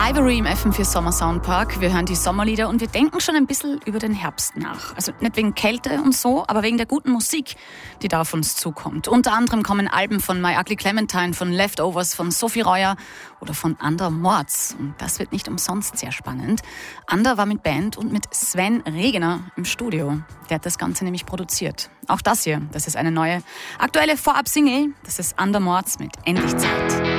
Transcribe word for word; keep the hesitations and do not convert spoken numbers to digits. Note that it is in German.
Ivory im F M vier Sommer Soundpark. Wir hören die Sommerlieder und wir denken schon ein bisschen über den Herbst nach. Also nicht wegen Kälte und so, aber wegen der guten Musik, die da auf uns zukommt. Unter anderem kommen Alben von My Ugly Clementine, von Leftovers, von Sophie Reuer oder von Ander Mords. Und das wird nicht umsonst sehr spannend. Ander war mit Band und mit Sven Regener im Studio. Der hat das Ganze nämlich produziert. Auch das hier, das ist eine neue, aktuelle Vorab-Single. Das ist Ander Mords mit Endlich Zeit.